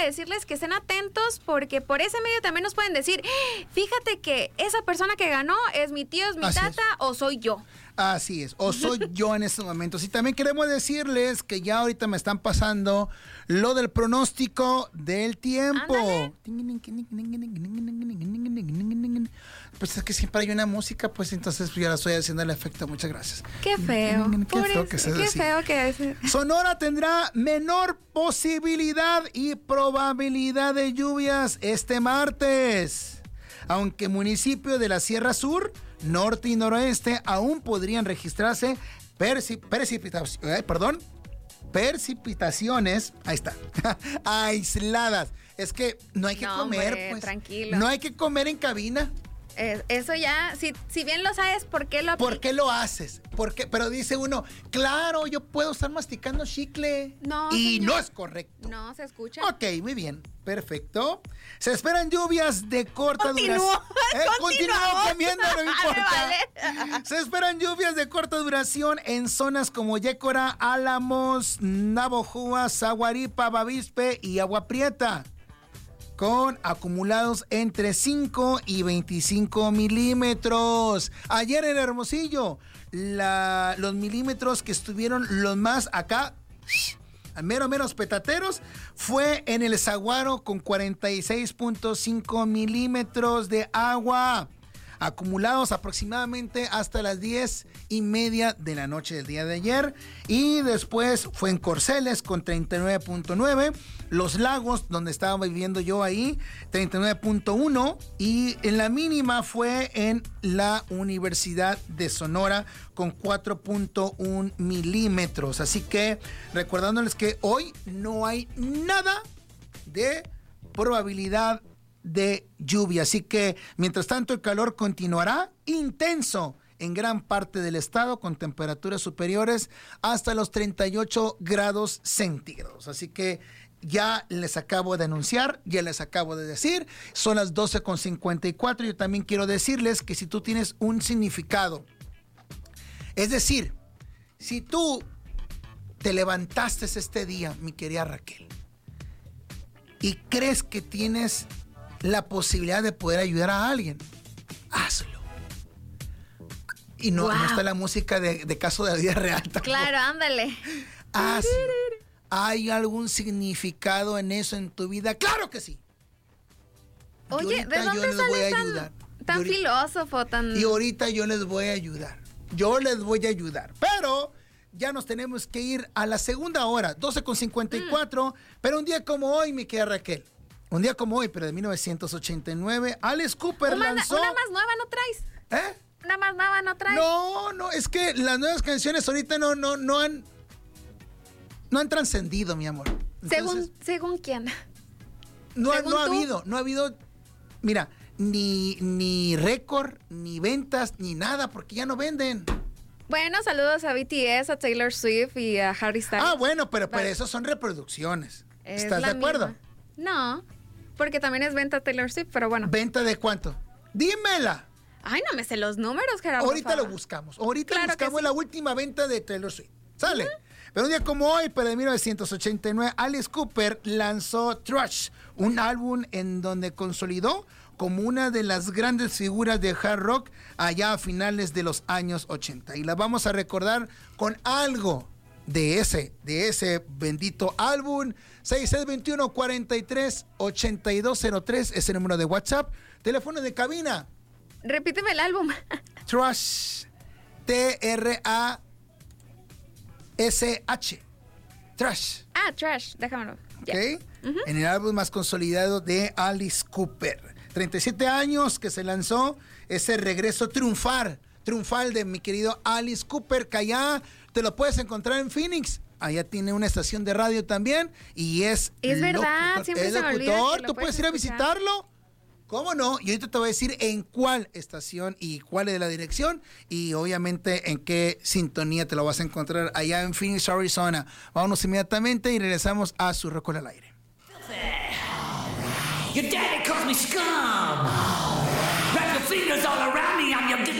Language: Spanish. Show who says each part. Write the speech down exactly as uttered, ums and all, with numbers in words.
Speaker 1: decirles que estén atentos porque por ese medio también nos pueden decir, fíjate que esa persona que ganó es mi tío, es mi
Speaker 2: Así
Speaker 1: tata
Speaker 2: es.
Speaker 1: o soy yo.
Speaker 2: Así es, o soy yo en estos momentos. Y también queremos decirles que ya ahorita me están pasando lo del pronóstico del tiempo.
Speaker 1: Ándale.
Speaker 2: Pues es que siempre hay una música, pues entonces ya la estoy haciendo el efecto. Muchas gracias.
Speaker 1: Qué feo.
Speaker 2: Qué feo que sea
Speaker 1: Qué
Speaker 2: así.
Speaker 1: feo que es.
Speaker 2: Sonora tendrá menor posibilidad y probabilidad de lluvias este martes. Aunque municipios de la Sierra Sur, norte y noroeste aún podrían registrarse perci- precipitaciones, eh, perdón, precipitaciones, ahí está, aisladas. Es que no hay que
Speaker 1: No,
Speaker 2: comer,
Speaker 1: hombre,
Speaker 2: pues.
Speaker 1: tranquilo.
Speaker 2: No hay que comer en cabina.
Speaker 1: Eh, eso ya, si, si bien lo sabes, ¿por qué lo
Speaker 2: ¿Por qué lo haces? ¿Por qué? Pero dice uno, claro, yo puedo estar masticando chicle.
Speaker 1: No,
Speaker 2: y
Speaker 1: señor.
Speaker 2: no es correcto.
Speaker 1: No se escucha.
Speaker 2: Ok, muy bien, perfecto. Se esperan lluvias de corta
Speaker 1: Continúo,
Speaker 2: duración. Eh, continúo
Speaker 1: continuamos.
Speaker 2: comiendo, no me
Speaker 1: Me
Speaker 2: importa.
Speaker 1: vale.
Speaker 2: Se esperan lluvias de corta duración en zonas como Yécora, Álamos, Navojoa, Zaguaripa, Bavispe y Agua Prieta, con acumulados entre cinco y veinticinco milímetros. Ayer en Hermosillo, la, los milímetros que estuvieron los más acá, mero menos petateros, fue en el Zaguaro con cuarenta y seis punto cinco milímetros de agua, acumulados aproximadamente hasta las diez y media de la noche del día de ayer. Y después fue en Corceles con treinta y nueve punto nueve, Los Lagos, donde estaba viviendo yo ahí, treinta y nueve punto uno, y en la mínima fue en la Universidad de Sonora con cuatro punto uno milímetros. Así que recordándoles que hoy no hay nada de probabilidad de lluvia, así que mientras tanto el calor continuará intenso en gran parte del estado con temperaturas superiores hasta los treinta y ocho grados centígrados. Así que ya les acabo de anunciar, ya les acabo de decir, son las doce con cincuenta y cuatro. Yo también quiero decirles que si tú tienes un significado, es decir, si tú te levantaste este día, mi querida Raquel, y crees que tienes la posibilidad de poder ayudar a alguien, hazlo. Y no,
Speaker 1: Wow.
Speaker 2: no está la música de, de caso de la vida real tampoco.
Speaker 1: Claro, ándale.
Speaker 2: Hazlo. ¿Hay algún significado en eso en tu vida? ¡Claro que sí! Y
Speaker 1: Oye,
Speaker 2: ahorita
Speaker 1: ¿de dónde
Speaker 2: yo les voy a
Speaker 1: sales
Speaker 2: ayudar.
Speaker 1: tan, tan
Speaker 2: Y ahorita-
Speaker 1: filósofo, tan...
Speaker 2: Y ahorita yo les voy a ayudar. Yo les voy a ayudar. Pero ya nos tenemos que ir a la segunda hora, doce con cincuenta y cuatro. Mm. Pero un día como hoy, mi querida Raquel, un día como hoy, pero de mil novecientos ochenta y nueve, Alice Cooper
Speaker 1: una,
Speaker 2: lanzó...
Speaker 1: una más nueva no traes.
Speaker 2: ¿Eh?
Speaker 1: Una más nueva no traes.
Speaker 2: No, no, es que las nuevas canciones ahorita no, no, no han... No han trascendido, mi amor. Entonces,
Speaker 1: según, según quién.
Speaker 2: no, ha-
Speaker 1: según
Speaker 2: no ha
Speaker 1: tú.
Speaker 2: habido, no ha habido... Mira, ni, ni récord, ni ventas, ni nada, porque ya no venden.
Speaker 1: Bueno, saludos a B T S, a Taylor Swift y a Harry Styles.
Speaker 2: Ah, bueno, pero, pero
Speaker 1: Vale.
Speaker 2: eso son reproducciones.
Speaker 1: Es
Speaker 2: ¿Estás de
Speaker 1: la
Speaker 2: acuerdo?
Speaker 1: misma. No, porque también es venta Taylor Swift, pero bueno.
Speaker 2: ¿Venta de cuánto? Dímela.
Speaker 1: Ay, no me sé los números, Gerardo.
Speaker 2: Ahorita
Speaker 1: Fava.
Speaker 2: lo buscamos. Ahorita
Speaker 1: Claro que
Speaker 2: buscamos
Speaker 1: sí.
Speaker 2: la última venta de Taylor Swift. ¿Sale? Pero un día como hoy, pero de mil novecientos ochenta y nueve, Alice Cooper lanzó Trash, un álbum en donde consolidó como una de las grandes figuras de hard rock allá a finales de los años ochenta. Y la vamos a recordar con algo de ese, de ese bendito álbum. seis seis dos uno, cuatro tres, ocho dos cero tres es el número de WhatsApp. Teléfono de cabina.
Speaker 1: Repíteme el álbum.
Speaker 2: Trash. T R A S H. Trash.
Speaker 1: Ah, Trash, déjamelo.
Speaker 2: ¿Ok?
Speaker 1: Ya. Uh-huh.
Speaker 2: En el álbum más consolidado de Alice Cooper. treinta y siete años que se lanzó ese regreso triunfal, triunfal de mi querido Alice Cooper, que allá te lo puedes encontrar en Phoenix. Allá tiene una estación de radio también y es
Speaker 1: Es verdad,
Speaker 2: locutor.
Speaker 1: siempre
Speaker 2: es
Speaker 1: se me olvida
Speaker 2: locutor.
Speaker 1: que lo
Speaker 2: Tú puedes
Speaker 1: puedes
Speaker 2: ir a
Speaker 1: escuchar.
Speaker 2: visitarlo. ¿Cómo no? Y ahorita te voy a decir en cuál estación y cuál es la dirección y obviamente en qué sintonía te lo vas a encontrar allá en Phoenix, Arizona. Vámonos inmediatamente y regresamos a Su Rock al Aire.
Speaker 3: Your daddy calls me scum. Wrap your fingers all around me, I'm your